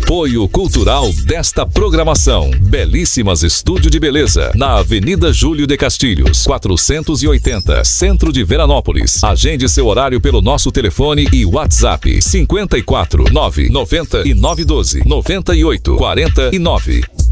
Apoio cultural desta programação. Belíssimas Estúdio de Beleza, na Avenida Júlio de Castilhos, 480, Centro de Veranópolis. Agende seu horário pelo nosso telefone e WhatsApp 54 9 90 e 912 98 49.